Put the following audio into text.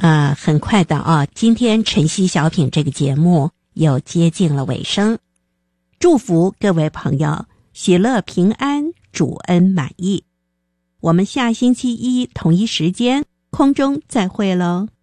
很快的啊，今天晨曦小品这个节目又接近了尾声，祝福各位朋友喜乐平安，主恩满意。我们下星期一同一时间空中再会喽。